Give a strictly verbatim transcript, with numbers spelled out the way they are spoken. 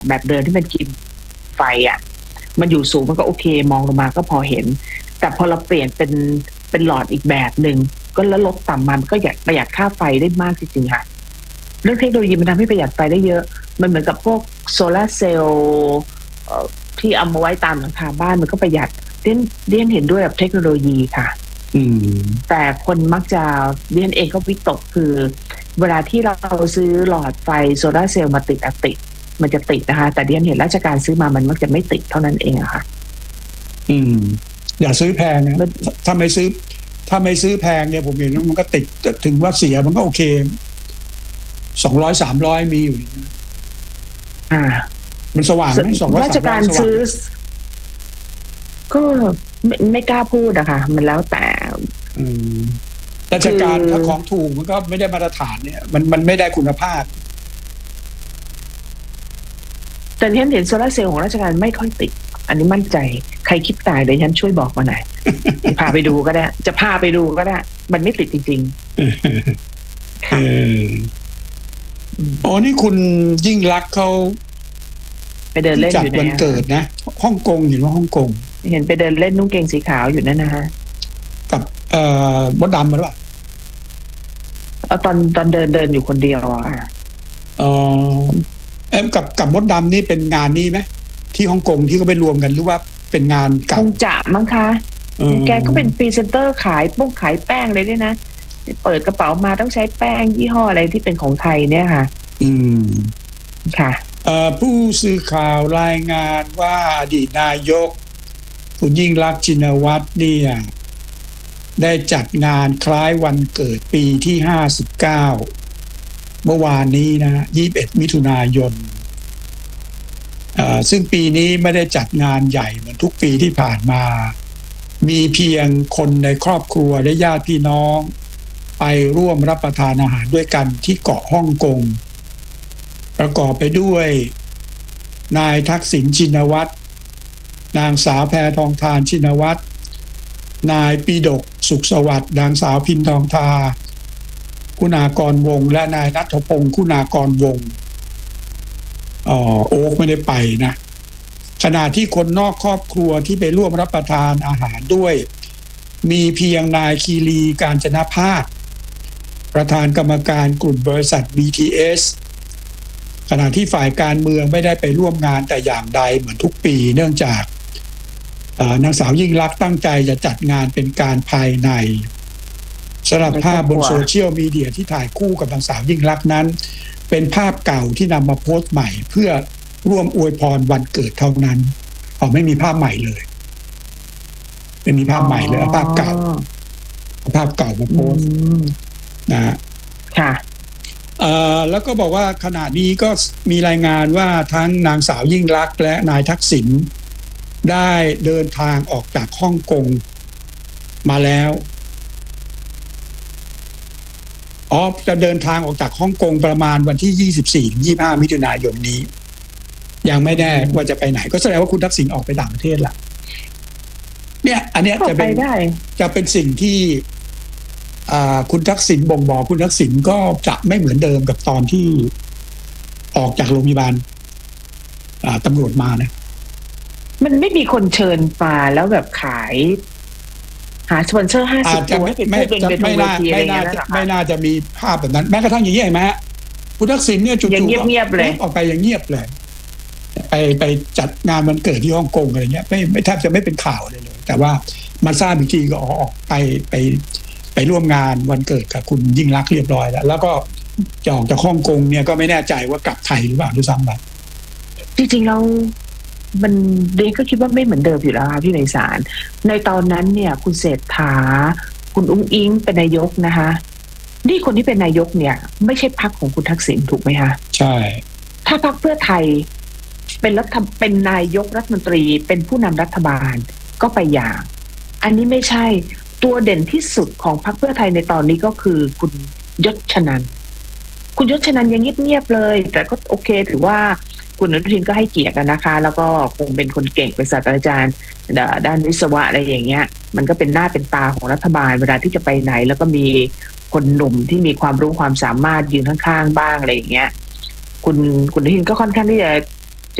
แบบเดินที่มันกินไฟอ่ะมันอยู่สูงมันก็โอเคมองลงมาก็พอเห็นแต่พอเราเปลี่ยนเป็นเป็นหลอดอีกแบบหนึ่งก็แล้วลดต่ำมันก็ประหยัดค่าไฟได้มากจริงๆค่ะเรื่องเทคโนโลยีมันทำให้ประหยัดไฟได้เยอะมันเหมือนกับพวกโซลาร์เซลล์ที่เอามาไว้ตามหลังคาบ้านมันก็ประหยัดเรียนเรียนเห็นด้วยกับเทคโนโลยีค่ะอืมแต่คนมักจะเรียนเองก็วิตกคือเวลาที่เราซื้อหลอดไฟโซลาร์เซลล์มาติดอะติดมันจะติดนะคะแต่เรียนเห็นราชการซื้อมามันมักจะไม่ติดเท่านั้นเองอะค่ะอืมอย่าซื้อแพงนะถ้าไม่ซื้อถ้าไม่ซื้อแพงเนี่ยผมเห็นมันก็ติดถึงว่าเสียมันก็โอเคสองร้อยสามร้อยมีอยู่อ่ามันสว่างไหมสองร้อยสามร้อยราชการซื้อก็ไม่ไม่กล้าพูดอะค่ะมันแล้วแต่อืมราชการถ้าของถูกมันก็ไม่ได้มาตรฐานเนี่ยมันมันไม่ได้คุณภาพแต่ที่ฉันเห็นโซลาร์เซลล์ของราชการไม่ค่อยติดอันนี้มั่นใจใครคิดตายเดี๋ยวฉันช่วยบอกมาหน่อย พาไปดูก็ได้จะพาไปดูก็ได้มันไม่ติดจริงๆค่ะอ๋อนี่คุณยิ่งรักเขาไปเดินเล่นอยู่ในวันเกิดนะฮ่องกงเห็นว่าฮ่องกงเห็นไปเดินเล่นนุ่งเกงสีขาวอยู่นั่นนะฮะกับเอ่อมดดำมาหรือเปล่าเอาตอนตอนเดินเดินอยู่คนเดียวอ่ะอ๋อเอ็มกับกับมดดำนี่เป็นงานนี้ไหมที่ฮ่องกงที่เขาไปรวมกันหรือว่าเป็นงานกับคงจะมั้งคะแกก็เป็นพรีเซนเตอร์ขายปุ้งขายแป้งเลยด้วยนะเปิดกระเป๋ามาต้องใช้แป้งยี่ห้ออะไรที่เป็นของไทยเนี่ยค่ะอืมค่ะผู้สื่อข่าวรายงานว่าอดีตนายกคุณยิ่งลักษณ์ชินวัตรเนี่ยได้จัดงานคล้ายวันเกิดปีที่ห้าสิบเก้าเมื่อวานนี้นะยี่สิบเอ็ดมิถุนายนซึ่งปีนี้ไม่ได้จัดงานใหญ่เหมือนทุกปีที่ผ่านมามีเพียงคนในครอบครัวและญาติพี่น้องไปร่วมรับประทานอาหารด้วยกันที่เกาะฮ่องกงประกอบไปด้วยนายทักษิณชินวัตรนางสาวแพทองธารชินวัตรนายปิฎกสุขสวัสดิ์นางสาวพินทองทาคุณากรวงศ์และนายณัฐพงศ์คุณากรวงศ์อ๋อโอ๊คไม่ได้ไปนะขณะที่คนนอกครอบครัวที่ไปร่วมรับประทานอาหารด้วยมีเพียงนายคีรีกาญจนภาสประธานกรรมการกลุ่มบริษัท บี ที เอส ขณะที่ฝ่ายการเมืองไม่ได้ไปร่วมงานแต่อย่างใดเหมือนทุกปีเนื่องจากนางสาวยิ่งลักษณ์ตั้งใจจะจัดงานเป็นการภายในสำหรับภาพบนโซเชียลมีเดียที่ถ่ายคู่กับนางสาวยิ่งลักษณ์นั้นเป็นภาพเก่าที่นำมาโพสต์ใหม่เพื่อร่วมอวยพรวันเกิดเท่านั้นอ๋อไม่มีภาพใหม่เลยไม่มีภาพใหม่เลยภาพเก่าภาพเก่ามาโพสต์นะค่ะเอ่อแล้วก็บอกว่าขณะนี้ก็มีรายงานว่าทั้งนางสาวยิ่งลักษณ์และนายทักษิณได้เดินทางออกจากฮ่องกงมาแล้วอ๋อจะเดินทางออกจากฮ่องกงประมาณวันที่ยี่สิบสี่ถึงยี่สิบห้ามิถุนายนนี้ยังไม่แน่ว่าจะไปไหนก็แสดงว่าคุณทักษิณออกไปต่างประเทศละเนี่ยอันเนี้ยจะเป็นจะเป็นสิ่งที่คุณทักษิณบ่งบอกคุณทักษิณก็จะไม่เหมือนเดิมกับตอนที่ออกจากโรงพยาบาลตำรวจมานะมันไม่มีคนเชิญมาแล้วแบบขายหาสปอนเซอร์ห้าสิบตัวให้เป็นผู้เป็นเวทีอะไรอย่างเงี้ยนะคะไม่น่าจะมีภาพแบบนั้นแม้กระทั่งอย่างนี้เห็นไหมฮะคุณทักษิณเนี่ยจู่ๆก็เงียบๆเลยออกไปอย่างเงียบเลยไปไปจัดงานวันเกิดที่ฮ่องกงอะไรเงี้ยไม่ไม่แทบจะไม่เป็นข่าวเลยเลยแต่ว่ามาทราบอีกทีก็ออกไปไปไปร่วมงานวันเกิดกับคุณยิ่งลักษณ์เรียบร้อยแล้วแล้วก็จะออกจากฮ่องกงเนี่ยก็ไม่แน่ใจว่ากลับไทยหรือเปล่าด้วยซ้ำไปจริงๆแล้วมันเด็กก็คิดว่าไม่เหมือนเดิมอยู่แล้วค่ะพี่ไพศาลในตอนนั้นเนี่ยคุณเศรษฐาคุณอุ้งอิงเป็นนายกนะคะนี่คนที่เป็นนายกเนี่ยไม่ใช่พรรคของคุณทักษิณถูกไหมคะใช่ถ้าพรรคเพื่อไทยเป็นรัฐเป็นนายกรัฐมนตรีเป็นผู้นำรัฐบาลก็ไปอย่างอันนี้ไม่ใช่ตัวเด่นที่สุดของพรรคเพื่อไทยในตอนนี้ก็คือคุณยศชนันท์คุณยศชนันท์ยังเงียบๆเลยแต่ก็โอเคถือว่าคุณอนุทินก็ให้เกียรติกันนะคะแล้วก็คงเป็นคนเก่งเป็นศาสตราจารย์ด้านวิศวะอะไรอย่างเงี้ยมันก็เป็นหน้าเป็นตาของรัฐบาลเวลาที่จะไปไหนแล้วก็มีคนหนุ่มที่มีความรู้ความสามารถยืนข้างๆบ้างอะไรอย่างเงี้ยคุณคุณอนุทินก็ค่อนข้างที่จะ